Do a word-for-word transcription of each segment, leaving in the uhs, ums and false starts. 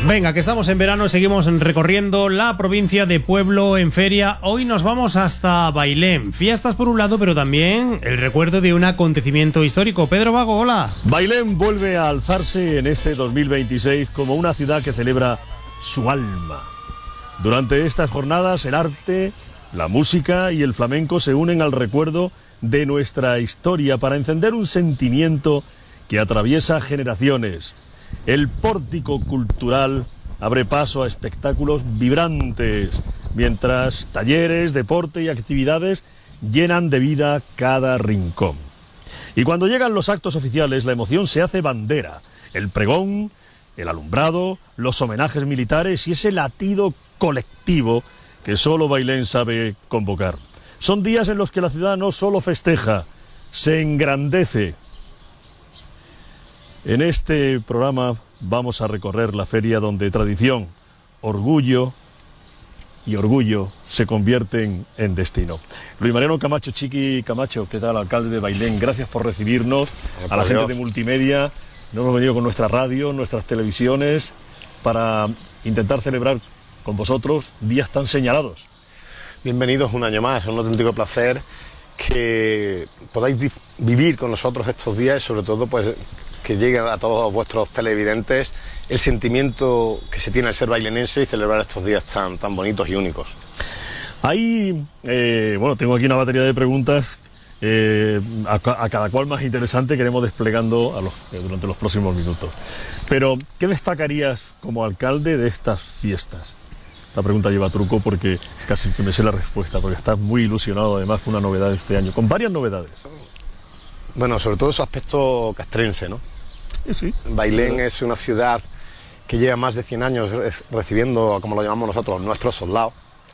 Venga, que estamos en verano y seguimos recorriendo la provincia de Pueblo en feria. Hoy nos vamos hasta Bailén. Fiestas por un lado, pero también el recuerdo de un acontecimiento histórico. Pedro Vago, hola. Bailén vuelve a alzarse en este dos mil veintiséis como una ciudad que celebra su alma. Durante estas jornadas, el arte, la música y el flamenco se unen al recuerdo de nuestra historia para encender un sentimiento que atraviesa generaciones. El pórtico cultural abre paso a espectáculos vibrantes, mientras talleres, deporte y actividades llenan de vida cada rincón. Y cuando llegan los actos oficiales, la emoción se hace bandera. El pregón, el alumbrado, los homenajes militares y ese latido colectivo que solo Bailén sabe convocar. Son días en los que la ciudad no solo festeja, se engrandece. En este programa vamos a recorrer la feria donde tradición, orgullo y orgullo se convierten en destino. Luis Mariano Camacho, Chiqui Camacho, ¿qué tal, alcalde de Bailén? Gracias por recibirnos, a la gente de Multimedia. Nos hemos venido con nuestra radio, nuestras televisiones, para intentar celebrar con vosotros días tan señalados. Bienvenidos un año más, es un auténtico placer que podáis vivir con nosotros estos días y sobre todo pues que llegue a todos vuestros televidentes el sentimiento que se tiene al ser bailenense y celebrar estos días tan, tan bonitos y únicos. Ahí, eh, bueno, tengo aquí una batería de preguntas, eh, a, a cada cual más interesante que iremos desplegando a los, eh, durante los próximos minutos. Pero, ¿qué destacarías como alcalde de estas fiestas? La pregunta lleva truco porque casi que me sé la respuesta, porque estás muy ilusionado además con una novedad este año, con varias novedades. Bueno, sobre todo su aspecto castrense, ¿no? Sí, sí. Bailén es una ciudad que lleva más de cien años recibiendo, como lo llamamos nosotros, nuestros soldados.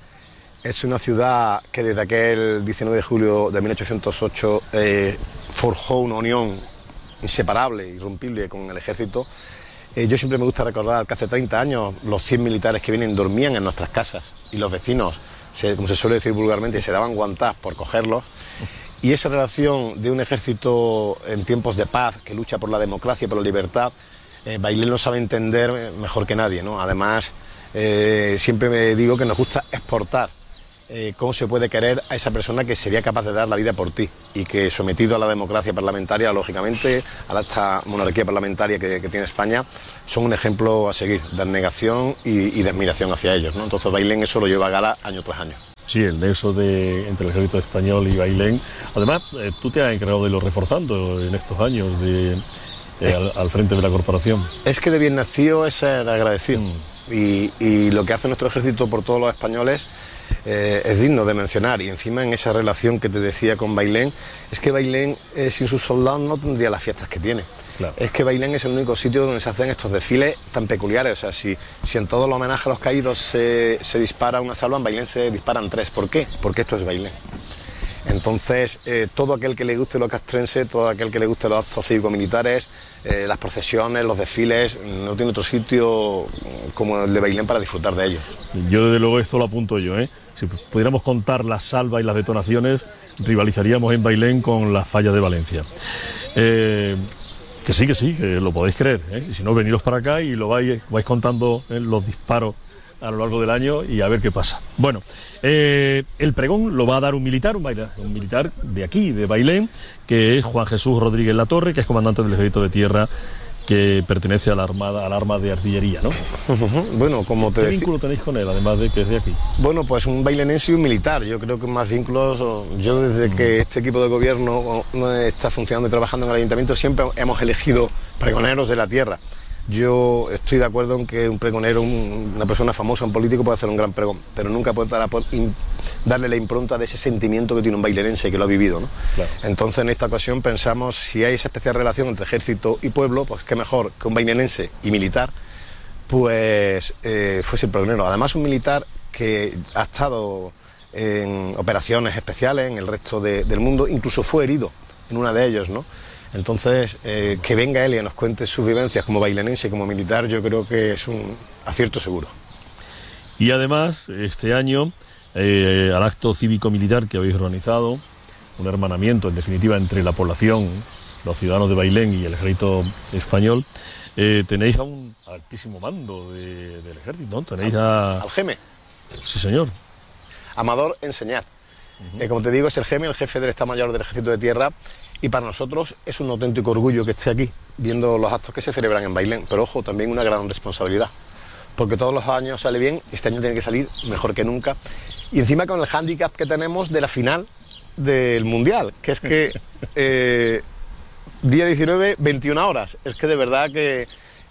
Es una ciudad que desde aquel diecinueve de julio de mil ochocientos ocho eh, forjó una unión inseparable, irrompible con el ejército. Eh, yo siempre me gusta recordar que hace treinta años los cien militares que vienen dormían en nuestras casas y los vecinos, se, como se suele decir vulgarmente, se daban guantás por cogerlos. Y esa relación de un ejército en tiempos de paz que lucha por la democracia y por la libertad, eh, Bailén lo sabe entender mejor que nadie, ¿no? Además, eh, siempre me digo que nos gusta exportar eh, cómo se puede querer a esa persona que sería capaz de dar la vida por ti y que, sometido a la democracia parlamentaria, lógicamente, a esta monarquía parlamentaria que, que tiene España, son un ejemplo a seguir de abnegación y, y de admiración hacia ellos, ¿no? Entonces Bailén eso lo lleva a gala año tras año. Sí, el nexo de, entre el ejército español y Bailén. Además, eh, tú te has encargado de irlo reforzando en estos años de, eh, al, al frente de la corporación. Es que de bien nacido es ser agradecido. Mm. Y, y lo que hace nuestro ejército por todos los españoles eh, es digno de mencionar. Y encima en esa relación que te decía con Bailén, es que Bailén eh, sin sus soldados no tendría las fiestas que tiene. Claro. Es que Bailén es el único sitio donde se hacen estos desfiles tan peculiares. O sea, si, si en todos los homenajes a los caídos se, se dispara una salva, en Bailén se disparan tres. ¿Por qué? Porque esto es Bailén. Entonces, eh, todo aquel que le guste lo castrense, todo aquel que le guste los actos cívico-militares, eh, las procesiones, los desfiles, no tiene otro sitio como el de Bailén para disfrutar de ellos. Yo desde luego esto lo apunto yo, ¿eh? Si pudiéramos contar las salvas y las detonaciones, rivalizaríamos en Bailén con las fallas de Valencia. Eh, que sí, que sí, que lo podéis creer, ¿eh? Y si no, veniros para acá y lo vais, vais contando eh, los disparos a lo largo del año y a ver qué pasa. Bueno, eh, el pregón lo va a dar un militar, un, bailar, un militar de aquí, de Bailén, que es Juan Jesús Rodríguez Latorre, que es comandante del Ejército de Tierra, que pertenece a la armada, al arma de artillería, ¿no? Bueno, como te ¿Qué decía, vínculo tenéis con él, además de que es de aquí? bueno, pues un bailenense y un militar. Yo creo que más vínculos. Yo desde mm. que este equipo de gobierno está funcionando y trabajando en el ayuntamiento siempre hemos elegido pregoneros de la tierra. Yo estoy de acuerdo en que un pregonero, un, una persona famosa, un político puede hacer un gran pregón, pero nunca puede dar, in, darle la impronta de ese sentimiento que tiene un bailenense que lo ha vivido, ¿no? Claro. Entonces en esta ocasión pensamos, si hay esa especial relación entre ejército y pueblo, pues qué mejor que un bailenense y militar, pues eh, fuese el pregonero. Además un militar que ha estado en operaciones especiales en el resto de, del mundo, incluso fue herido en una de ellos, ¿no? Entonces, eh, que venga él y nos cuente sus vivencias como bailenense y como militar, yo creo que es un acierto seguro. Y además, este año, eh, al acto cívico-militar que habéis organizado, un hermanamiento, en definitiva, entre la población, los ciudadanos de Bailén y el ejército español, eh, tenéis a un altísimo mando de, del ejército, ¿no? Tenéis a... Al Geme. Sí, señor. Amador Enseñat. Uh-huh. eh, como te digo, es el Geme, el jefe del Estado Mayor del Ejército de Tierra, y para nosotros es un auténtico orgullo que esté aquí, viendo los actos que se celebran en Bailén. Pero ojo, también una gran responsabilidad, porque todos los años sale bien, este año tiene que salir mejor que nunca. Y encima con el hándicap que tenemos de la final del Mundial, que es que eh, día diecinueve, veintiuna horas. Es que de verdad que,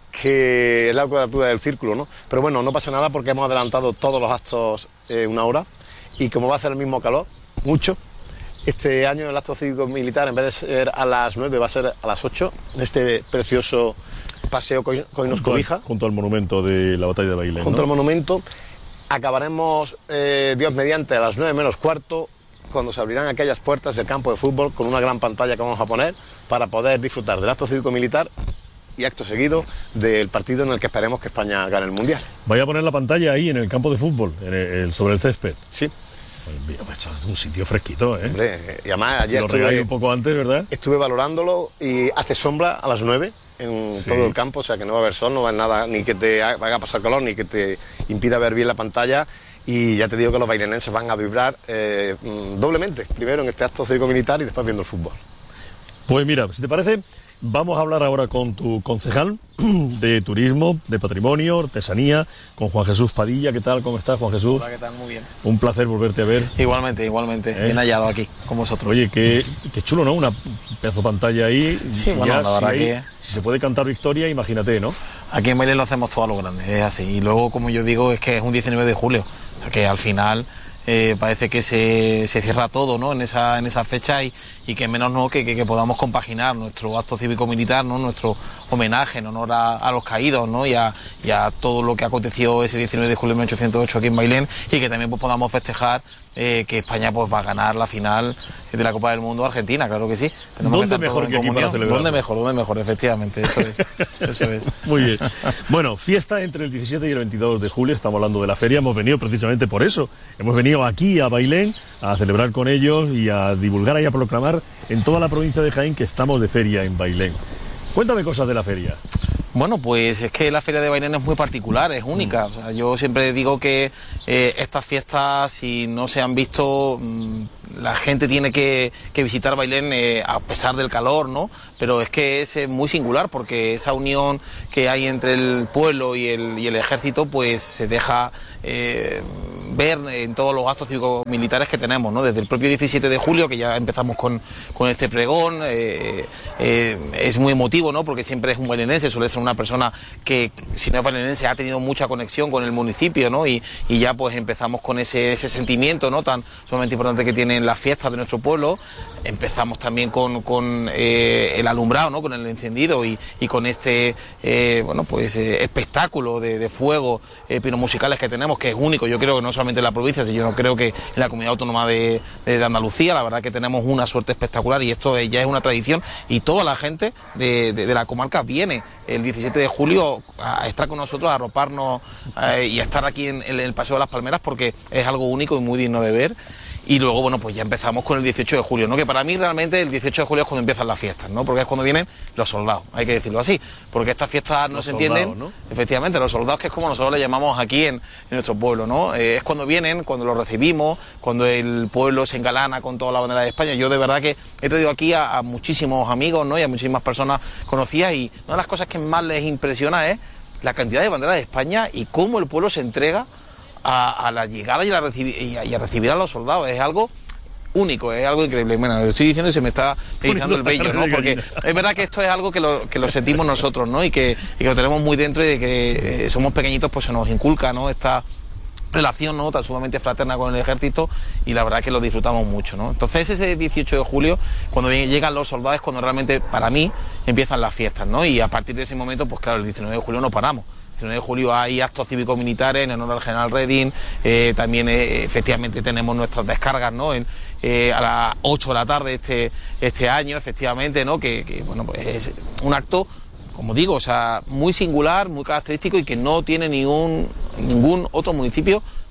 que es la cuadratura del círculo, ¿no? Pero bueno, no pasa nada porque hemos adelantado todos los actos eh, una hora, y como va a hacer el mismo calor, mucho, este año el acto cívico-militar, en vez de ser a las nueve, va a ser a las ocho, en este precioso paseo que hoy nos cobija. Junto al monumento de la batalla de Bailén, Junto ¿no? al monumento. Acabaremos, eh, Dios mediante, a las nueve menos cuarto, cuando se abrirán aquellas puertas del campo de fútbol, con una gran pantalla que vamos a poner para poder disfrutar del acto cívico-militar y acto seguido del partido en el que esperemos que España gane el Mundial. Vaya a poner la pantalla ahí en el campo de fútbol, en el, el, sobre el césped. Sí. Pues, esto es un sitio fresquito, ¿eh? Hombre, y además ayer si lo regáis un poco antes, ¿verdad? Estuve valorándolo y hace sombra a las nueve en sí. todo el campo, o sea que no va a haber sol, no va a haber nada, ni que te vaya a pasar calor, ni que te impida ver bien la pantalla. Y ya te digo que los bailenenses van a vibrar eh, doblemente, primero en este acto cívico-militar y después viendo el fútbol. Pues mira, si te parece, vamos a hablar ahora con tu concejal de turismo, de patrimonio, artesanía, con Juan Jesús Padilla. ¿Qué tal? ¿Cómo estás, Juan Jesús? Hola, ¿qué tal? Muy bien. Un placer volverte a ver. Igualmente, igualmente. ¿Eh? Bien hallado aquí, con vosotros. Oye, qué, qué chulo, ¿no? Una pedazo de pantalla ahí. Sí, bueno, la verdad si hay, que... Si se puede cantar victoria, imagínate, ¿no? Aquí en Bailén lo hacemos todo a lo grande, es así. Y luego, como yo digo, es que es un diecinueve de julio, que al final... Eh, parece que se, se cierra todo, ¿no? en esa en esa fecha y, y que menos no que, que, que podamos compaginar nuestro acto cívico-militar, ¿no? Nuestro homenaje en honor a, a los caídos, ¿no? y, a, y a todo lo que aconteció ese diecinueve de julio de mil ochocientos ocho aquí en Bailén, y que también pues, podamos festejar eh, que España pues, va a ganar la final de la Copa del Mundo a Argentina, claro que sí. Tenemos ¿Dónde que mejor que aquí para celebrar? ¿Dónde mejor? ¿Dónde mejor? Efectivamente, eso es. Eso es. Muy bien. Bueno, fiesta entre el diecisiete y el veintidós de julio, estamos hablando de la feria, hemos venido precisamente por eso, hemos venido aquí a Bailén a celebrar con ellos y a divulgar y a proclamar en toda la provincia de Jaén que estamos de feria en Bailén. Cuéntame cosas de la feria. Bueno, pues es que la Feria de Bailén es muy particular, es única. O sea, yo siempre digo que eh, estas fiestas, si no se han visto, mmm, la gente tiene que, que visitar Bailén eh, a pesar del calor, ¿no? Pero es que es eh, muy singular porque esa unión que hay entre el pueblo y el, y el ejército, pues se deja eh, ver en todos los actos cívicos militares que tenemos, ¿no? Desde el propio diecisiete de julio, que ya empezamos con, con este pregón, eh, eh, es muy emotivo, ¿no? Porque siempre es un bailenense, suele ser una persona que, si no es bailenense, ha tenido mucha conexión con el municipio, ¿no? Y, y ya pues empezamos con ese, ese sentimiento, ¿no? Tan sumamente importante que tienen las fiestas de nuestro pueblo. Empezamos también con, con eh, el alumbrado, ¿no? Con el encendido y, y con este eh, bueno pues eh, espectáculo de, de fuego eh, piromusicales que tenemos, que es único, yo creo que no solamente en la provincia, sino yo creo que en la comunidad autónoma de, de, de Andalucía. La verdad que tenemos una suerte espectacular y esto ya es una tradición, y toda la gente de, de, de la comarca viene el diecisiete de julio a estar con nosotros, a arroparnos eh, y a estar aquí en, en el Paseo de las Palmeras, porque es algo único y muy digno de ver. Y luego, bueno, pues ya empezamos con el dieciocho de julio, ¿no? Que para mí realmente el dieciocho de julio es cuando empiezan las fiestas, ¿no? Porque es cuando vienen los soldados, hay que decirlo así. Porque estas fiestas no los se soldados, entienden, ¿no? Efectivamente, los soldados, que es como nosotros le llamamos aquí en, en nuestro pueblo, ¿no? Eh, es cuando vienen, cuando los recibimos, cuando el pueblo se engalana con toda la bandera de España. Yo de verdad que he traído aquí a, a muchísimos amigos, ¿no? Y a muchísimas personas conocidas, y una de las cosas que más les impresiona es la cantidad de banderas de España y cómo el pueblo se entrega a, a la llegada y a, recibir, y, a, y a recibir a los soldados. Es algo único, es algo increíble. Bueno, lo estoy diciendo y se me está erizando el vello, ¿no? Porque es verdad que esto es algo que lo, que lo sentimos nosotros, ¿no? Y que, y que lo tenemos muy dentro, y de que eh, somos pequeñitos, pues se nos inculca, ¿no? Esta relación, ¿no? Tan sumamente fraterna con el ejército, y la verdad que lo disfrutamos mucho, ¿no? Entonces ese dieciocho de julio, cuando llegan los soldados, es cuando realmente, para mí, empiezan las fiestas, ¿no? Y a partir de ese momento, pues claro, el diecinueve de julio no paramos. El diecinueve de julio hay actos cívicos militares en honor al general Redín, eh, también eh, efectivamente tenemos nuestras descargas, ¿no? En, eh, a las ocho de la tarde este, este año, efectivamente, ¿no? Que, que bueno, pues es un acto, como digo, o sea, muy singular, muy característico, y que no tiene ningún, ningún otro municipio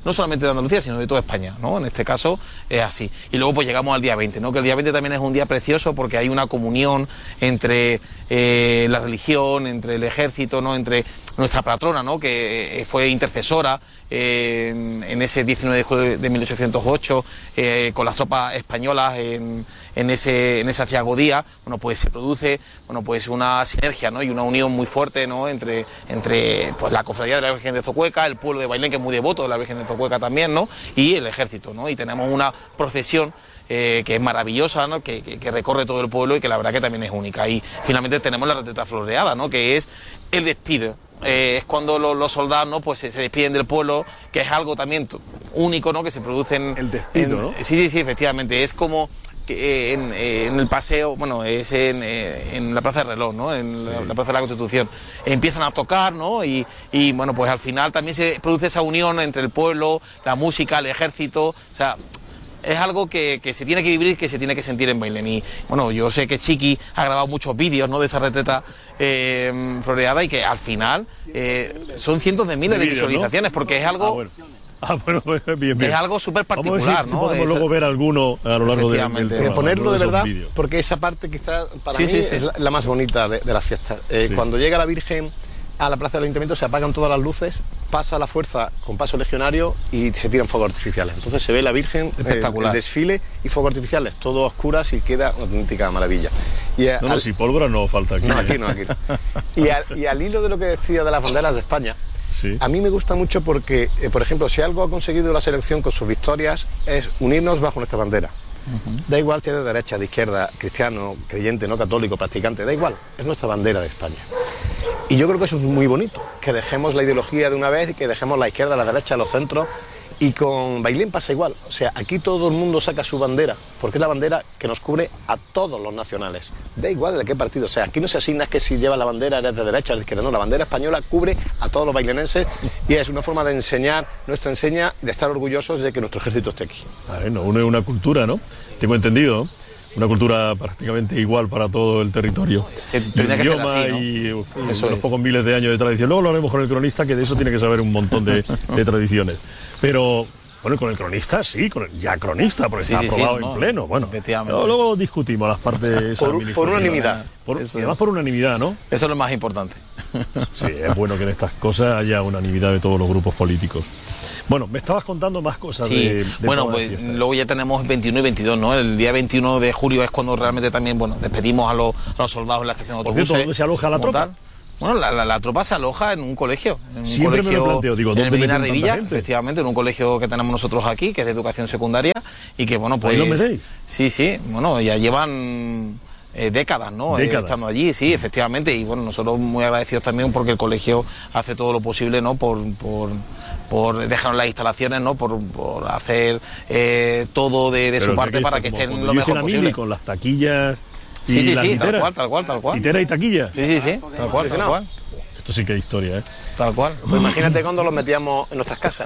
no solamente de Andalucía, sino de toda España, ¿no? En este caso es así. Y luego pues llegamos al día veinte, ¿no? Que el día veinte también es un día precioso porque hay una comunión entre eh, la religión, entre el ejército, ¿no? Entre nuestra patrona, ¿no? Que eh, fue intercesora eh, en, en ese diecinueve de julio de mil ochocientos ocho, eh, con las tropas españolas en, en ese en ese aciago día. Bueno, pues se produce, bueno, pues una sinergia, ¿no? Y una unión muy fuerte, ¿no? Entre entre pues la cofradía de la Virgen de Zocueca, el pueblo de Bailén, que es muy devoto de la Virgen de Zocueca también, ¿no? Y el ejército, ¿no? Y tenemos una procesión eh, que es maravillosa, ¿no? Que, que, que recorre todo el pueblo y que la verdad que también es única. Y finalmente tenemos la retreta floreada, ¿no? Que es el despido. Eh, es cuando lo, los soldados, ¿no? Pues se, se despiden del pueblo, que es algo también único, ¿no? Que se produce en... El despido, en, ¿no? Sí, sí, sí, efectivamente. Es como que en, en el paseo, bueno, es en, en la Plaza del Reloj, ¿no? En sí. la, la Plaza de la Constitución. Empiezan a tocar, ¿no? Y, y, bueno, pues al final también se produce esa unión entre el pueblo, la música, el ejército, o sea... Es algo que, que se tiene que vivir y que se tiene que sentir en Bailén. Y bueno, yo sé que Chiqui ha grabado muchos vídeos, ¿no? De esa retreta eh, floreada y que al final eh, son cientos de miles de, de vídeos, visualizaciones, ¿no? Porque es algo... Ah, bueno. Ah, bueno, pues bien, bien. Es algo súper particular, Vamos a ver si, ¿no? si podemos es... luego ver alguno a lo largo del, del programa, ponerlo de verdad, vídeos. Porque esa parte quizás para sí, mí sí, sí. es la, la más bonita de, de las fiestas. Eh, sí. Cuando llega la Virgen a la plaza del Ayuntamiento se apagan todas las luces, pasa la fuerza con paso legionario y se tiran fuegos artificiales. Entonces se ve la Virgen, espectacular, el, el desfile y fuegos artificiales, todo a oscuras y queda una auténtica maravilla. Y a, no, no, al... si pólvora no falta aquí. No, aquí no, aquí no. Y, al, y al hilo de lo que decía de las banderas de España, sí. A mí me gusta mucho porque, eh, por ejemplo, si algo ha conseguido la selección con sus victorias es unirnos bajo nuestra bandera. Uh-huh. Da igual si es de derecha, de izquierda, cristiano, creyente, no católico, practicante, da igual, es nuestra bandera de España. Y yo creo que eso es muy bonito, que dejemos la ideología de una vez y que dejemos la izquierda, la derecha, los centros. Y con Bailén pasa igual, o sea, aquí todo el mundo saca su bandera, porque es la bandera que nos cubre a todos los nacionales. Da igual de qué partido, o sea, aquí no se asigna que si lleva la bandera eres de derecha o de izquierda, no, la bandera española cubre a todos los bailenenses y es una forma de enseñar nuestra enseña y de estar orgullosos de que nuestro ejército esté aquí. Bueno, une una cultura, ¿no? Tengo entendido, ¿no? Una cultura prácticamente igual para todo el territorio. Eh, tendría que ser así, ¿no? Y uf, unos es. pocos miles de años de tradición. Luego lo haremos con el cronista, que de eso tiene que saber un montón de, de tradiciones. Pero, bueno, con el cronista sí, con el, ya cronista, porque sí, está sí, aprobado sí, en no, pleno. Bueno, efectivamente. Luego discutimos las partes por, por unanimidad. Por, y además por unanimidad, ¿no? Eso es lo más importante. Sí, es bueno que en estas cosas haya unanimidad de todos los grupos políticos. Bueno, me estabas contando más cosas sí. de, de bueno, pues luego ya tenemos veintiuno y veintidós, ¿no? El día veintiuno de julio es cuando realmente también, bueno, despedimos a los, a los soldados en la estación de autobuses. Por cierto, ¿dónde se aloja la tropa? Tal. Bueno, la, la, la tropa se aloja en un colegio. En un Siempre colegio, me lo planteo, digo, ¿dónde en el Medina meten Revilla, tanta gente? Efectivamente, en un colegio que tenemos nosotros aquí, que es de educación secundaria, y que, bueno, pues... ¿Ahí lo metéis? Sí, sí, bueno, ya llevan... Eh, décadas, ¿no? Décadas. Eh, estando allí, sí, efectivamente, y bueno, nosotros muy agradecidos también porque el colegio hace todo lo posible, ¿no? Por, por, por dejarnos las instalaciones, ¿no? Por, por hacer eh, todo de, de su parte para que estén lo mejor posible. Con las taquillas y sí, sí, las sí, literas. tal cual, tal cual, tal cual. ¿Litera y taquilla? Sí, sí, sí, tal cual, tal cual. Esto sí que es historia, ¿eh? Tal cual. Pues imagínate cuando los metíamos en nuestras casas.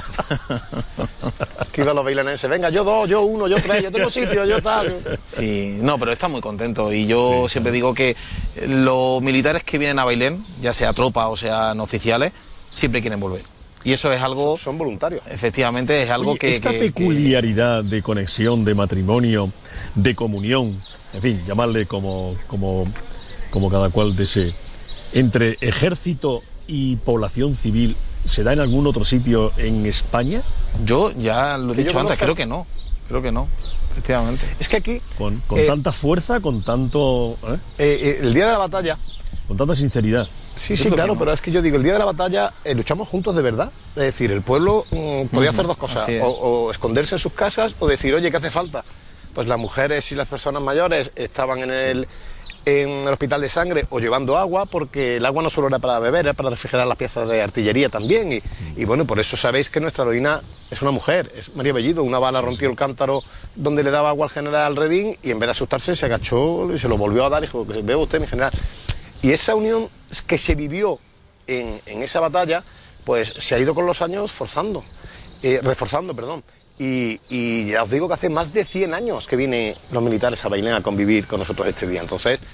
Que iban los bailanenses, venga, yo dos, yo uno, yo tres, yo tengo sitio, yo tal. Sí, no, pero está muy contento. Y yo sí, siempre claro. digo que los militares que vienen a Bailén, ya sea tropa o sean oficiales, siempre quieren volver. Y eso es algo... Son, son voluntarios. Efectivamente, es algo Oye, que... Esta que, peculiaridad que... de conexión, de matrimonio, de comunión, en fin, llamarle como, como, como cada cual desee, entre ejército y población civil, ¿se da en algún otro sitio en España? Yo ya lo he dicho antes, creo que no. Creo que no, efectivamente. Es que aquí... Con, con eh, tanta fuerza, con tanto... ¿eh? Eh, eh, el día de la batalla... Con tanta sinceridad. Sí, yo sí, claro, no. Pero es que yo digo, el día de la batalla eh, luchamos juntos de verdad. Es decir, el pueblo mmm, podía uh-huh. hacer dos cosas, o, o esconderse en sus casas o decir, oye, ¿qué hace falta? Pues las mujeres y las personas mayores estaban en el... en el hospital de sangre o llevando agua, porque el agua no solo era para beber, era para refrigerar las piezas de artillería también, y, y bueno, por eso sabéis que nuestra heroína es una mujer, es María Bellido. Una bala rompió el cántaro donde le daba agua al general Redín y en vez de asustarse se agachó y se lo volvió a dar y dijo, que beba usted, mi general. Y esa unión que se vivió en, en esa batalla, pues se ha ido con los años forzando, eh, reforzando, perdón. Y, y ya os digo que hace más de cien años que vienen los militares a Bailén a convivir con nosotros este día. Entonces,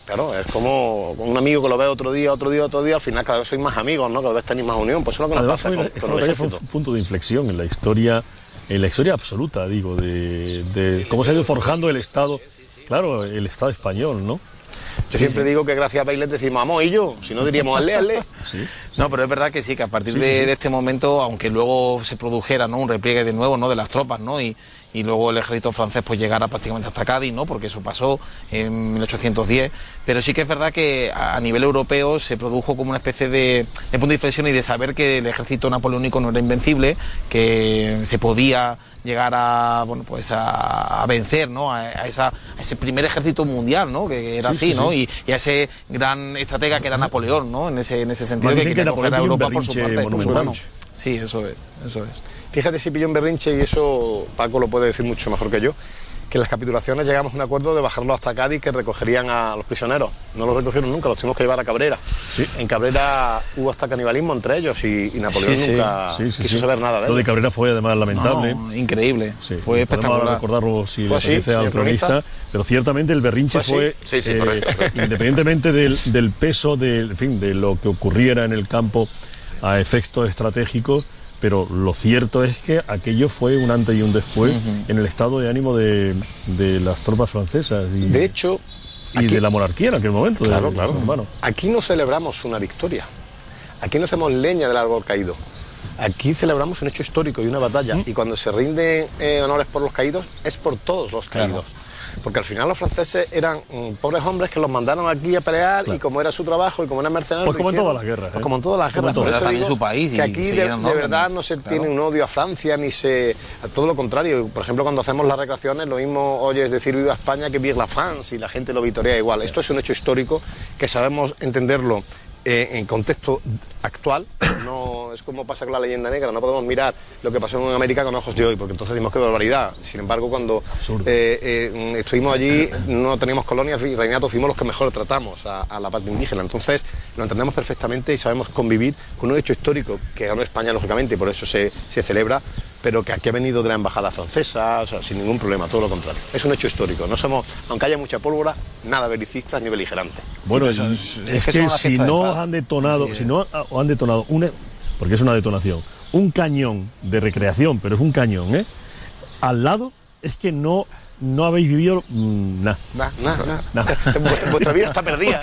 Claro, es como un amigo que lo ve otro día, otro día, otro día, al final cada vez sois más amigos, ¿no? Cada vez tenéis más unión, pues eso es lo que nos Además, pasa fue, con, esta con el batalla fue ejército. un punto de inflexión en la historia, en la historia absoluta, digo, de, de cómo se ha ido forjando el Estado, claro, el Estado español, ¿no? Yo siempre sí. digo que gracias a Bailén decimos amo y yo, si no diríamos hazle, hazle. Sí. No, pero es verdad que sí, que a partir Sí, de, sí, sí. de este momento, aunque luego se produjera, ¿no?, un repliegue de nuevo, ¿no?, de las tropas, ¿no?, y, y luego el ejército francés pues llegara prácticamente hasta Cádiz, ¿no?, porque eso pasó en mil ochocientos diez, pero sí que es verdad que a nivel europeo se produjo como una especie de, de punto de inflexión y de saber que el ejército napoleónico no era invencible, que se podía llegar a, bueno, pues a, a vencer, ¿no?, a, a, esa, a ese primer ejército mundial, ¿no?, que era Sí, así, sí, ¿no?, sí. Y, y a ese gran estratega que era Napoleón, ¿no?, en ese, en ese sentido, Más que dicen quería que coger a Napoleón Europa tiene un por su berrinche parte, por su monumental. mano. Sí, eso es, eso es. Fíjate si pilló un berrinche, y eso Paco lo puede decir mucho mejor que yo, que en las capitulaciones llegamos a un acuerdo de bajarlo hasta Cádiz, que recogerían a los prisioneros. No los recogieron nunca, los tuvimos que llevar a Cabrera. Sí. En Cabrera hubo hasta canibalismo entre ellos y, y Napoleón Sí, sí. nunca Sí, sí, quiso sí. saber nada de Lo de él. Cabrera fue además lamentable. No, no, increíble, Sí, fue podemos ahora espectacular. recordarlo si le Fue así, parece al señor cronista, cronista. pero ciertamente el berrinche Fue fue, así. Sí, sí, eh, correcto. independientemente del, del peso, de, en fin, de lo que ocurriera en el campo a efectos estratégicos, pero lo cierto es que aquello fue un antes y un después uh-huh. en el estado de ánimo de, de las tropas francesas y, de hecho, y aquí, de la monarquía en aquel momento. Claro, de, claro. De hermanos. Aquí no celebramos una victoria, aquí no hacemos leña del árbol caído. Aquí celebramos un hecho histórico y una batalla, ¿Mm? y cuando se rinden eh, honores por los caídos, es por todos los caídos. Claro. Porque al final los franceses eran mm, pobres hombres que los mandaron aquí a pelear, claro. y como era su trabajo y como eran mercenarios... Pues como en todas las guerras. Pues ¿eh? como en todas las guerras. Por eso también su país. Que aquí de, de verdad no se claro. tiene un odio a Francia, ni se... Todo lo contrario. Por ejemplo, cuando hacemos las recreaciones, lo mismo oyes decir viva España que viva la France, y la gente lo vitorea igual. Esto es un hecho histórico que sabemos entenderlo Eh, en contexto actual. No es como pasa con la leyenda negra, no podemos mirar lo que pasó en América con ojos de hoy, porque entonces decimos que barbaridad. Sin embargo, cuando eh, eh, estuvimos allí, no teníamos colonias y reinatos, fuimos los que mejor tratamos a, a la parte indígena. Entonces lo entendemos perfectamente y sabemos convivir con un hecho histórico que ganó España, lógicamente, y por eso se, se celebra, pero que aquí ha venido de la embajada francesa, o sea, sin ningún problema, todo lo contrario. Es un hecho histórico, no somos, aunque haya mucha pólvora, nada belicistas ni beligerantes. Bueno, sí, es, es, es que, que si no han detonado, sí, si no han detonado una, porque es una detonación, un cañón de recreación, pero es un cañón, ¿eh? Al lado, es que no, no habéis vivido mmm, nada. Nada, nada, nada. Vuestra, vuestra vida está perdida.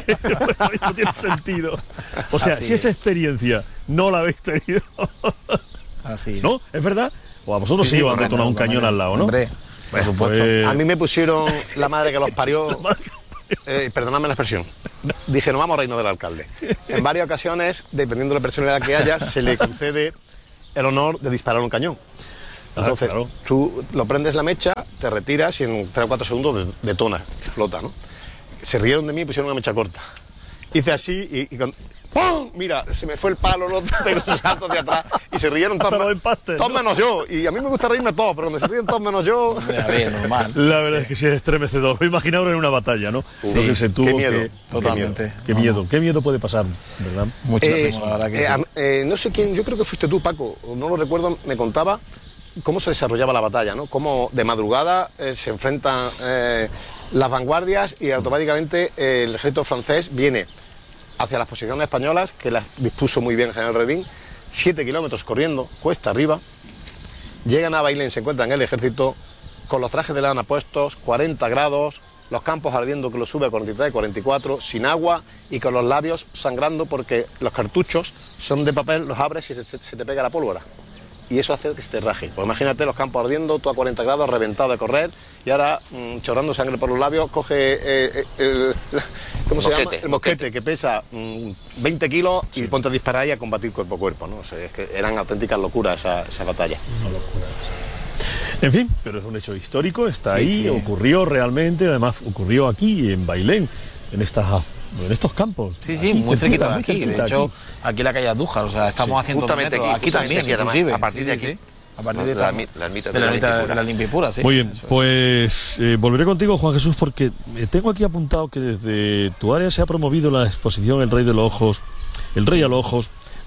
No tiene sentido. O sea, Así si esa experiencia no la habéis tenido, así es. ¿no? ¿Es verdad? O a vosotros sí, sí os han detonado un cañón al lado, ¿no? Hombre, por bueno, supuesto. Pues... A mí me pusieron la madre que los parió. Eh, perdóname la expresión. Dije, no vamos a reino del alcalde. En varias ocasiones, dependiendo de la personalidad que haya, se le concede el honor de disparar un cañón. Entonces, ah, claro. tú lo prendes la mecha, te retiras y en tres o cuatro segundos detona, explota, ¿no? Se rieron de mí y pusieron una mecha corta. Hice así y, y con... ¡pum! Mira, se me fue el palo, los pegó un salto de atrás y se rieron todos, Hasta empastes, todos ¿no? menos yo. Y a mí me gusta reírme todos, pero cuando se ríen todos menos yo... A ver, normal. La verdad es que sí es estremecedor. Imaginaos en una batalla, ¿no? Sí, lo que se tuvo qué miedo, que... totalmente. Qué miedo, qué miedo, no, no. qué miedo puede pasar, ¿verdad? Muchísimo, eh, la verdad que eh, sí. eh, no sé quién, yo creo que fuiste tú, Paco, no lo recuerdo, me contaba cómo se desarrollaba la batalla, ¿no? Cómo de madrugada eh, se enfrentan eh, las vanguardias y automáticamente eh, el ejército francés viene hacia las posiciones españolas, que las dispuso muy bien el general Redín, siete kilómetros corriendo, cuesta arriba, llegan a Bailén, se encuentran el ejército con los trajes de lana puestos, cuarenta grados, los campos ardiendo que lo sube a cuarenta y tres, cuarenta y cuatro, sin agua y con los labios sangrando porque los cartuchos son de papel, los abres y se, se, se te pega la pólvora. Y eso hace que se te raje. Pues imagínate los campos ardiendo, tú a cuarenta grados, reventado de correr, y ahora, mmm, chorrando sangre por los labios, coge eh, el, ¿cómo se mosquete, llama? El mosquete, que pesa mmm, veinte kilos, y sí. ponte a disparar y a combatir cuerpo a cuerpo, ¿no? O sea, es que eran auténticas locuras esa, esa batalla. Una locura. En fin, pero es un hecho histórico, está sí, ahí, sí. ocurrió realmente, además ocurrió aquí, en Bailén, en estas... en estos campos. Sí, sí, aquí, muy cerquita de muy aquí. cerquita, de hecho, aquí. aquí en la calle Andújar, o sea, estamos sí, a cientos de metros. Aquí, aquí también, aquí, inclusive. A partir sí, de aquí. Sí, a partir no, de, la, la, la ermita de, de, la, la ermita de la limpia y pura, sí. Muy bien, pues eh, volveré contigo, Juan Jesús, porque tengo aquí apuntado que desde tu área se ha promovido la exposición El Rey de los Ojos, El Rey a los Ojos,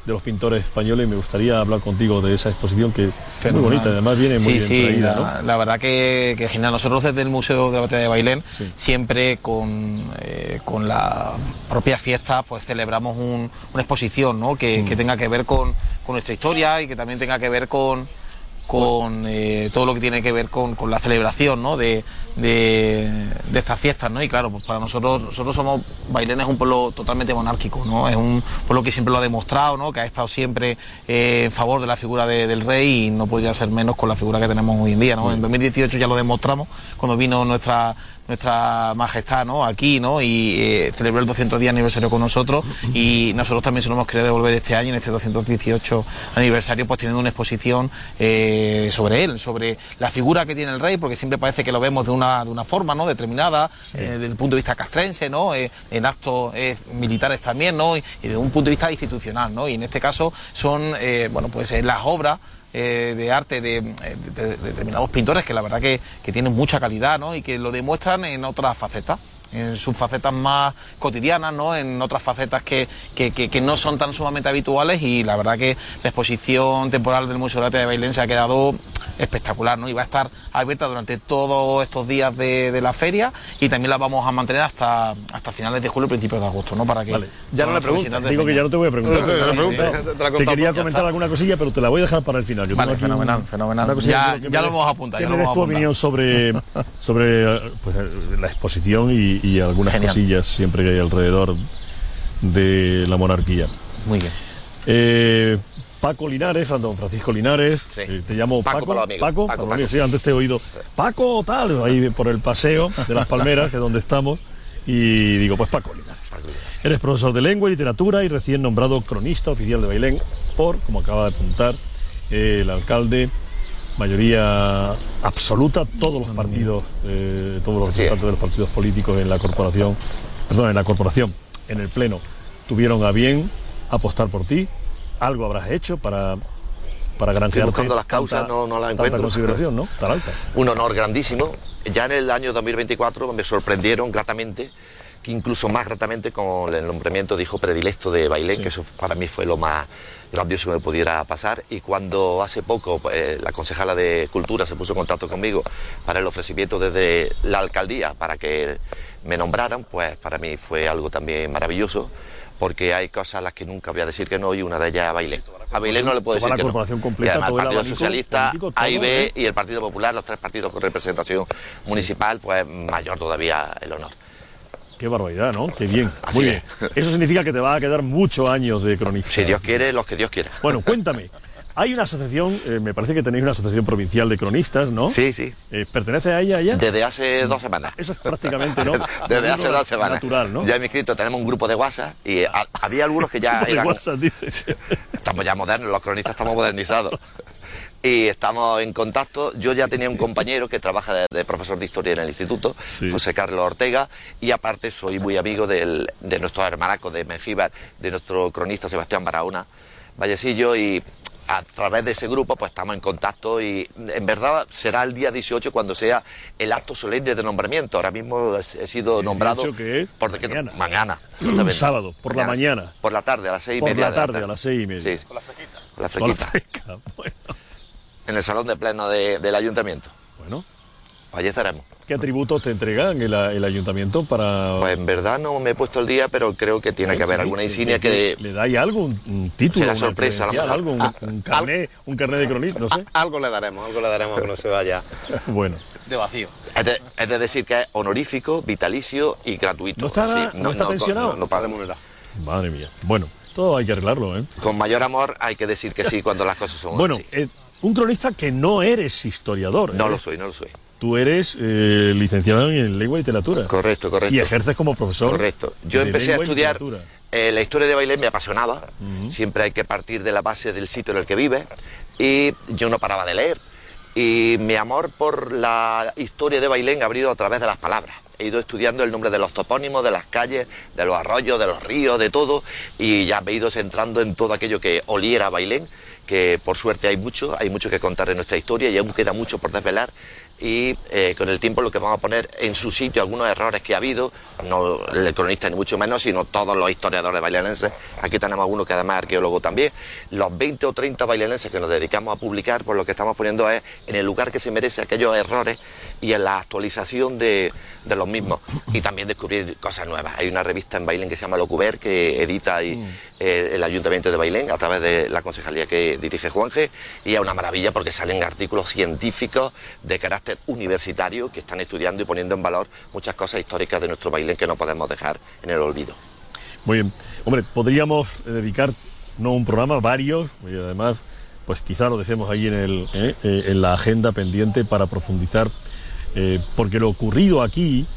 de los pintores españoles. Me gustaría hablar contigo de esa exposición que es muy bonita, además viene muy sí, bien sí, traída, la, ¿no? la verdad que, que genial. Nosotros desde el Museo de la Batalla de Bailén, Sí. siempre con, eh, con la propia fiesta, pues celebramos un, una exposición, ¿no? que, mm. que tenga que ver con, con nuestra historia y que también tenga que ver con con eh, todo lo que tiene que ver con, con la celebración, ¿no? de, de, de estas fiestas, ¿no? Y claro, pues para nosotros, nosotros somos, Bailén es un pueblo totalmente monárquico, ¿no? Es un pueblo que siempre lo ha demostrado, ¿no? Que ha estado siempre eh, en favor de la figura de, del rey, y no podría ser menos con la figura que tenemos hoy en día, ¿no? En dos mil dieciocho ya lo demostramos cuando vino nuestra nuestra majestad, ¿no? Aquí, ¿no? Y eh, celebró el doscientos diez aniversario con nosotros, y nosotros también se lo hemos querido devolver este año, en este doscientos dieciocho aniversario, pues teniendo una exposición eh, sobre él, sobre la figura que tiene el rey, porque siempre parece que lo vemos de una, de una forma, ¿no? Determinada, sí. eh, desde el punto de vista castrense, ¿no? Eh, en actos eh, militares también, ¿no? Y, y desde un punto de vista institucional, ¿no? Y en este caso son, eh, bueno, pues eh, las obras Eh, de arte de, de, de determinados pintores que la verdad que, que tienen mucha calidad, ¿no? Y que lo demuestran en otras facetas, en sus facetas más cotidianas, ¿no? En otras facetas que, que, que, que no son tan sumamente habituales, y la verdad que la exposición temporal del Museo de Arte de Bailén se ha quedado espectacular, ¿no? Y va a estar abierta durante todos estos días de, de la feria, y también la vamos a mantener hasta, hasta finales de julio, principios de agosto, ¿no? Para que vale. Ya no le pregunto, digo que ya no te voy a preguntar. No, no, no, te, te, te, te quería comentar alguna cosilla, pero te la voy a dejar para el final. Yo vale, fenomenal, un, fenomenal. Ya, ya lo hemos apuntado. ¿Qué me des tu opinión sobre, sobre pues, la exposición y, y algunas Genial. cosillas siempre que hay alrededor de la monarquía? Muy bien. Eh, Paco Linares, don Francisco Linares, sí. eh, te llamo Paco. Paco, Paco, Paco, Paco, Paco, Paco. Paco. Sí, antes te he oído Paco tal, ahí por el paseo de las Palmeras, que es donde estamos, y digo, pues Paco Linares. Paco Linares. Eres profesor de lengua y literatura y recién nombrado cronista oficial de Bailén por, como acaba de apuntar, eh, el alcalde, mayoría absoluta, todos los partidos, eh, todos los representantes de los partidos políticos en la corporación, perdón, en la corporación, en el pleno, tuvieron a bien apostar por ti. Algo habrás hecho para, para granjearte buscando las causas, tanta, no, no las tanta encuentro. consideración, ¿no? Tan alta. Un honor grandísimo. Ya en el año dos mil veinticuatro me sorprendieron gratamente, que incluso más gratamente, con el nombramiento de hijo predilecto de Bailén, sí. que eso para mí fue lo más grandioso que me pudiera pasar. Y cuando hace poco eh, la concejala de Cultura se puso en contacto conmigo para el ofrecimiento desde la alcaldía para que me nombraran, pues para mí fue algo también maravilloso, porque hay cosas a las que nunca voy a decir que no, y una de ellas es a Bailén. A Bailén no le puedo decir la que no. corporación completa, y además todo el Partido el abanico Socialista, político, A y todo, B ¿eh? y el Partido Popular, los tres partidos con representación municipal, pues mayor todavía el honor. Qué barbaridad, ¿no? Qué bien. Así Muy es. bien. Eso significa que te va a quedar muchos años de cronista. Si Dios quiere, los que Dios quiera. Bueno, cuéntame. Hay una asociación, eh, me parece que tenéis una asociación provincial de cronistas, ¿no? Sí, sí. Eh, ¿Pertenece a ella ya? Desde hace dos semanas. Eso es prácticamente, ¿no? Desde hace dos semanas. Natural, ¿no? Ya me he inscrito, tenemos un grupo de WhatsApp y a, había algunos que ya de eran... WhatsApp, dices. Estamos ya modernos, los cronistas estamos modernizados. Y estamos en contacto. Yo ya tenía un compañero que trabaja de, de profesor de historia en el instituto, sí. José Carlos Ortega, y aparte soy muy amigo del, de nuestros hermanacos de Mengíbar, de nuestro cronista Sebastián Barahona Vallecillo, y a través de ese grupo pues estamos en contacto, y en verdad será el día dieciocho cuando sea el acto solemne de nombramiento. Ahora mismo he sido nombrado que es por decreto mañana, mañana un sábado, por mañana, la mañana, por la tarde a las seis y por media la tarde, de la a las seis y media, sí, con la fresquita, con la con la fresquita, fresca. Bueno. En el salón de pleno de, del ayuntamiento. Bueno, allí estaremos. ¿Qué atributos te entregan el, el ayuntamiento para...? Pues en verdad no me he puesto el día, pero creo que tiene que haber sí, alguna ¿le, insignia le, que... ¿Le dais algo? ¿Un, un título? Será una sorpresa, a lo mejor. algo, un, Ah, un, carnet, un carnet de cronista, no sé. Algo le daremos, algo le daremos que no se vaya. Bueno. De vacío. Es de, es de decir que es honorífico, vitalicio y gratuito. ¿No está, sí, no, no está pensionado? No, no, no paga. Madre mía. Bueno, todo hay que arreglarlo, ¿eh? Con mayor amor hay que decir que sí cuando las cosas son bueno, así. Eh, un cronista que no eres historiador. No ¿eh? lo soy, no lo soy. Tú eres eh, licenciado en lengua y literatura. Correcto, correcto. Y ejerces como profesor. Correcto. Yo de empecé a estudiar eh, la historia de Bailén, me apasionaba. Uh-huh. Siempre hay que partir de la base del sitio en el que vive. Y yo no paraba de leer. Y mi amor por la historia de Bailén ha abrido a través de las palabras. He ido estudiando el nombre de los topónimos, de las calles, de los arroyos, de los ríos, de todo. Y ya me he ido centrando en todo aquello que oliera a Bailén, que por suerte hay mucho, hay mucho que contar en nuestra historia y aún queda mucho por desvelar y eh, con el tiempo lo que vamos a poner en su sitio algunos errores que ha habido, no el cronista ni mucho menos, sino todos los historiadores bailenenses. Aquí tenemos algunos que además es arqueólogo también. Los veinte o treinta bailenenses que nos dedicamos a publicar, pues lo que estamos poniendo es en el lugar que se merece aquellos errores y en la actualización de, de los mismos, y también descubrir cosas nuevas. Hay una revista en Bailén que se llama Locuber, que edita y, eh, el Ayuntamiento de Bailén a través de la concejalía que dirige Juanje, y es una maravilla porque salen artículos científicos de carácter universitario que están estudiando y poniendo en valor muchas cosas históricas de nuestro Bailén que no podemos dejar en el olvido. Muy bien. Hombre, podríamos dedicar no un programa, varios, y además pues quizá lo dejemos ahí en, el, eh, eh, en la agenda pendiente para profundizar, eh, porque lo ocurrido aquí,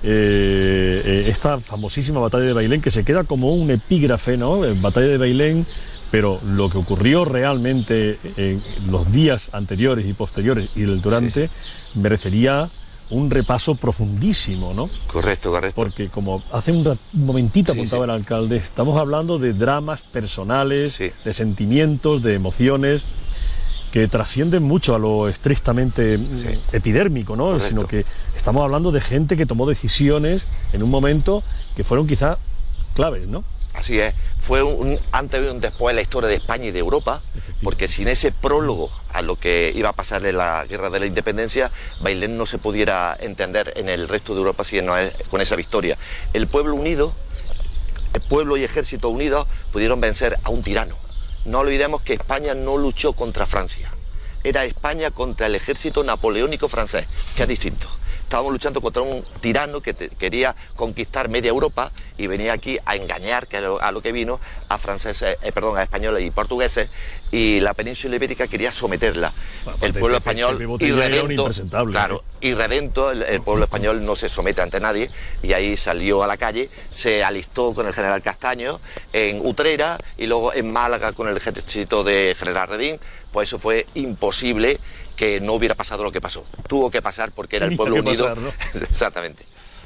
eh, eh, esta famosísima batalla de Bailén, que se queda como un epígrafe, ¿no? Batalla de Bailén, pero lo que ocurrió realmente en los días anteriores y posteriores y del durante, sí, merecería un repaso profundísimo, ¿no? Correcto, correcto. Porque como hace un momentito sí, apuntaba sí. el alcalde, estamos hablando de dramas personales, sí. de sentimientos, de emociones que trascienden mucho a lo estrictamente sí. epidérmico, ¿no? Correcto. Sino que estamos hablando de gente que tomó decisiones en un momento que fueron quizá claves, ¿no? Así es, fue un antes y un después en la historia de España y de Europa, porque sin ese prólogo a lo que iba a pasar en la Guerra de la Independencia, Bailén no se pudiera entender en el resto de Europa si no es con esa victoria. El pueblo unido, el pueblo y ejército unidos pudieron vencer a un tirano. No olvidemos que España no luchó contra Francia, era España contra el ejército napoleónico francés, que es distinto. Estábamos luchando contra un tirano que te, quería conquistar media Europa y venía aquí a engañar, que a lo, a lo que vino, a franceses, eh, perdón, a españoles y portugueses, y la península ibérica quería someterla. Bueno, el pueblo español irredento, claro, irredento, el, el pueblo español no se somete ante nadie, y ahí salió a la calle, se alistó con el general Castaño en Utrera y luego en Málaga con el ejército de general Redín. Pues eso fue imposible que no hubiera pasado lo que pasó. Tuvo que pasar porque era el pueblo unido. Pasar, ¿no? Exactamente.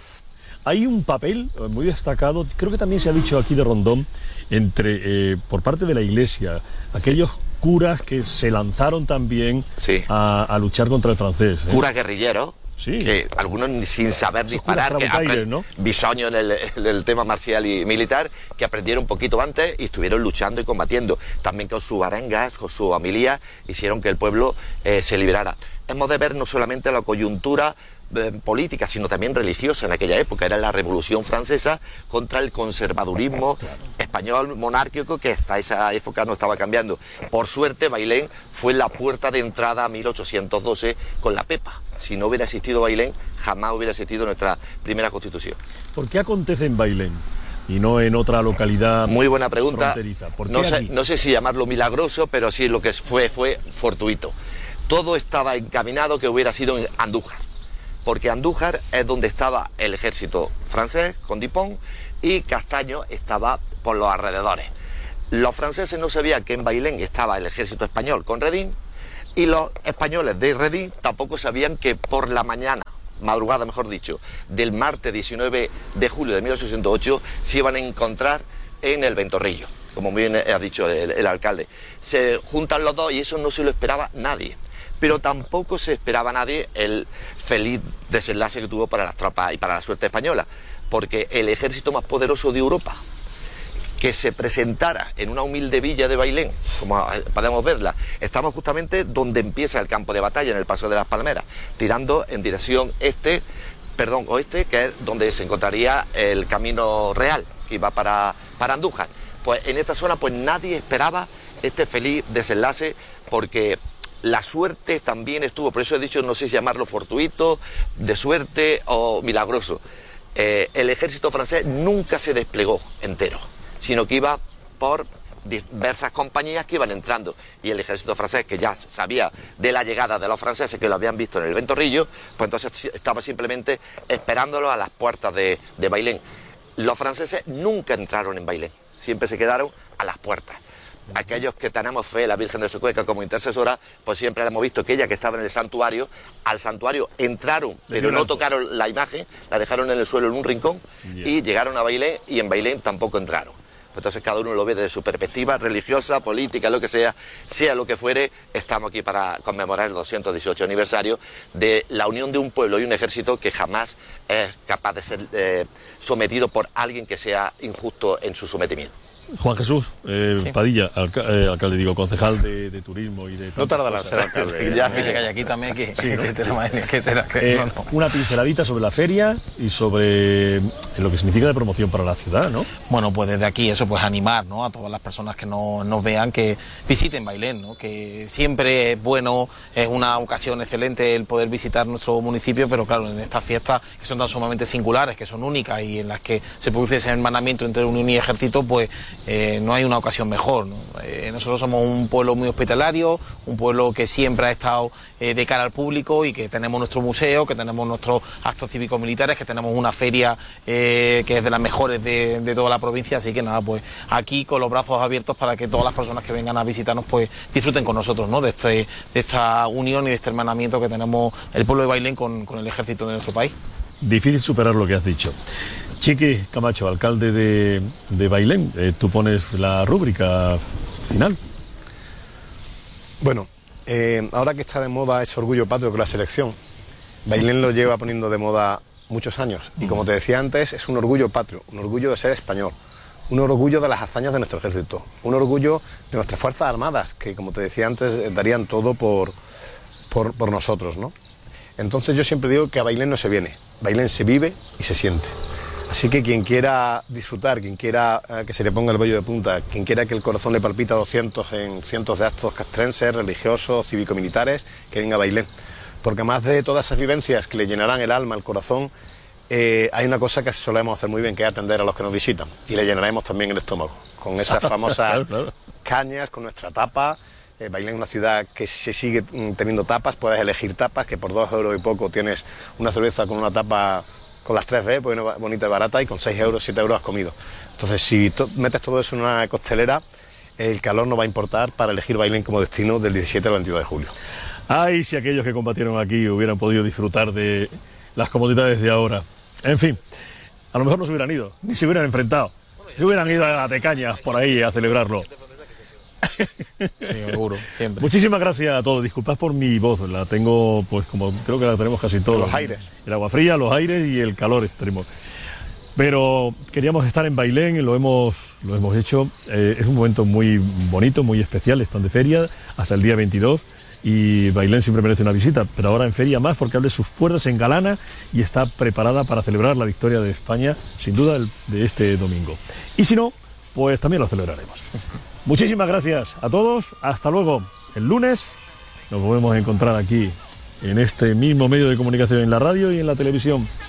Hay un papel muy destacado, creo que también se ha dicho aquí de Rondón, entre eh, por parte de la Iglesia, aquellos sí. curas que se lanzaron también sí. a, a luchar contra el francés. ¿eh? Curas guerrilleros. Sí. Que algunos sin saber disparar, que aprend... ¿no? bisoño en el, en el tema marcial y militar, que aprendieron un poquito antes y estuvieron luchando y combatiendo. También con sus arengas, con su homilía, hicieron que el pueblo eh, se liberara. Hemos de ver no solamente la coyuntura eh, política, sino también religiosa en aquella época. Era la Revolución Francesa contra el conservadurismo claro. español monárquico, que hasta esa época no estaba cambiando. Por suerte, Bailén fue la puerta de entrada a mil ochocientos doce con la Pepa. Si no hubiera existido Bailén, jamás hubiera existido nuestra primera Constitución. ¿Por qué acontece en Bailén y no en otra localidad? Muy buena pregunta. ¿Por qué no, sé, aquí? no sé si llamarlo milagroso, pero sí lo que fue fue fortuito. Todo estaba encaminado que hubiera sido en Andújar, porque Andújar es donde estaba el ejército francés con Dupont y Castaño estaba por los alrededores. Los franceses no sabían que en Bailén estaba el ejército español con Redín, y los españoles de Redín tampoco sabían que por la mañana, madrugada mejor dicho, del martes diecinueve de julio de mil ochocientos ocho se iban a encontrar en el Ventorrillo, como bien ha dicho el, el alcalde. Se juntan los dos y eso no se lo esperaba nadie, pero tampoco se esperaba nadie el feliz desenlace que tuvo para las tropas y para la suerte española, porque el ejército más poderoso de Europa, que se presentara en una humilde villa de Bailén, como podemos verla, estamos justamente donde empieza el campo de batalla, en el Paso de las Palmeras, tirando en dirección este, perdón, oeste, que es donde se encontraría el camino real, que iba para, para Andújar. Pues en esta zona pues nadie esperaba este feliz desenlace, porque la suerte también estuvo, por eso he dicho, no sé si llamarlo fortuito, de suerte o milagroso. Eh, el ejército francés nunca se desplegó entero, sino que iba por diversas compañías que iban entrando, y el ejército francés, que ya sabía de la llegada de los franceses, que lo habían visto en el Ventorrillo, pues entonces estaba simplemente esperándolo a las puertas de, de Bailén. Los franceses nunca entraron en Bailén, siempre se quedaron a las puertas. Aquellos que tenemos fe en la Virgen de Socueca como intercesora, pues siempre hemos visto que ella, que estaba en el santuario, al santuario entraron, pero no tocaron la imagen, la dejaron en el suelo en un rincón, yeah. y llegaron a Bailén, y en Bailén tampoco entraron. Pues entonces cada uno lo ve desde su perspectiva religiosa, política, lo que sea, sea lo que fuere, estamos aquí para conmemorar el doscientos dieciocho aniversario de la unión de un pueblo y un ejército que jamás es capaz de ser eh, sometido por alguien que sea injusto en su sometimiento. Juan Jesús eh, Sí. Padilla, alca eh, alcalde, digo, concejal de, de turismo y de... No tardará en cosas. ser alcalde. Ya, Que hay aquí también que, Sí, ¿no? que te la- que te la- que- Eh, no, no. Una pinceladita sobre la feria y sobre lo que significa de promoción para la ciudad, ¿no? Bueno, pues desde aquí eso, pues animar, ¿no?, a todas las personas que no, nos vean, que visiten Bailén, ¿no?, que siempre es bueno, es una ocasión excelente el poder visitar nuestro municipio, pero claro, en estas fiestas que son tan sumamente singulares, que son únicas y en las que se produce ese hermanamiento entre Unión y Ejército, pues eh, no hay una ocasión mejor, ¿no? Eh, nosotros somos un pueblo muy hospitalario, un pueblo que siempre ha estado eh, de cara al público y que tenemos nuestro museo, que tenemos nuestros actos cívicos militares, que tenemos una feria eh, que es de las mejores de, de toda la provincia, así que nada, pues aquí con los brazos abiertos para que todas las personas que vengan a visitarnos pues disfruten con nosotros, ¿no?, de, este, de esta unión y de este hermanamiento que tenemos el pueblo de Bailén con, con el ejército de nuestro país. Difícil superar lo que has dicho. Chiqui Camacho, alcalde de, de Bailén, eh, tú pones la rúbrica final. Bueno, eh, ahora que está de moda ese orgullo patrio con la selección, Bailén lo lleva poniendo de moda muchos años. Y como te decía antes, es un orgullo patrio, un orgullo de ser español, un orgullo de las hazañas de nuestro ejército, un orgullo de nuestras Fuerzas Armadas, que como te decía antes, darían todo por, por, por nosotros, ¿no? Entonces yo siempre digo que a Bailén no se viene, Bailén se vive y se siente. Así que quien quiera disfrutar, quien quiera eh, que se le ponga el vello de punta, quien quiera que el corazón le palpita doscientos en cientos de actos castrenses, religiosos, cívico-militares, que venga a Bailén. Porque más de todas esas vivencias que le llenarán el alma, el corazón, eh, hay una cosa que solemos hacer muy bien, que es atender a los que nos visitan. Y le llenaremos también el estómago, con esas famosas Claro, claro. cañas, con nuestra tapa. Eh, Bailén es una ciudad que se sigue mm, teniendo tapas, puedes elegir tapas, que por dos euros y poco tienes una cerveza con una tapa con las tres B, pues una bonita y barata, y con seis euros, siete euros has comido. Entonces, si to metes todo eso en una costelera, el calor no va a importar para elegir Bailén como destino del diecisiete al veintidós de julio. Ay, si aquellos que combatieron aquí hubieran podido disfrutar de las comodidades de ahora. En fin, a lo mejor no se hubieran ido, ni se hubieran enfrentado. Se hubieran ido a Tecañas por ahí a celebrarlo. Sí, seguro, siempre. Muchísimas gracias a todos. Disculpad por mi voz, la tengo, pues como creo que la tenemos casi todos. Los aires. El agua fría, los aires y el calor extremo. Pero queríamos estar en Bailén, lo hemos, lo hemos hecho. Eh, es un momento muy bonito, muy especial. Están de feria hasta el día veintidós y Bailén siempre merece una visita, pero ahora en feria más porque abre sus puertas en Galana y está preparada para celebrar la victoria de España, sin duda, el, de este domingo. Y si no, pues también lo celebraremos. Muchísimas gracias a todos. Hasta luego. El lunes nos volvemos a encontrar aquí en este mismo medio de comunicación, en la radio y en la televisión.